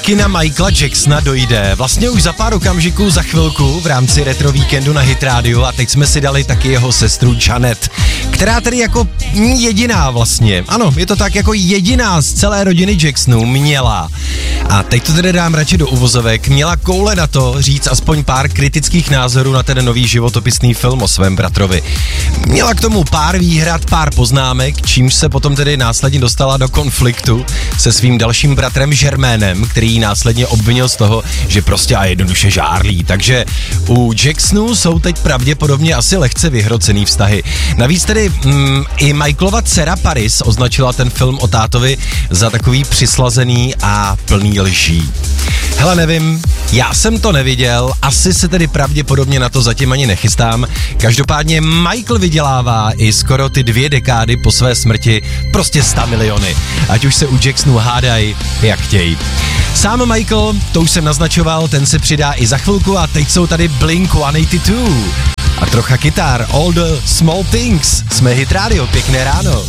taky na Michaela Jacksona dojde. Vlastně už za pár okamžiků, za chvilku v rámci Retro Víkendu na Hit Radio a teď jsme si dali taky jeho sestru Janet, která tedy jako jediná vlastně, ano, je to tak, jako jediná z celé rodiny Jacksonů měla, a teď to tedy dám radši do uvozovek, měla koule na to říct aspoň pár kritických názorů na ten nový životopisný film o svém bratrovi. Měla k tomu pár výhrad, pár poznámek, čímž se potom tedy následně dostala do konfliktu se svým dalším bratrem Jermainem, který ji následně obvinil z toho, že prostě a jednoduše žárlí. Takže u Jacksonů jsou teď pravděpodobně asi lehce vyhrocený vztahy. Navíc tedy i Michaelova dcera Paris označila ten film o tátovi za takový přislazený a plný lží. Hele, nevím, já jsem to neviděl, asi se tedy pravděpodobně na to zatím ani nechystám. Každopádně Michael vydělává i skoro ty 2 dekády po své smrti prostě 100 miliony. Ať už se u Jacksonů hádají, jak chtějí. Sám Michael, to už jsem naznačoval, ten se přidá i za chvilku a teď jsou tady Blink-182. A trocha kytar, All the Small Things. Jsme Hit Radio, pěkné ráno.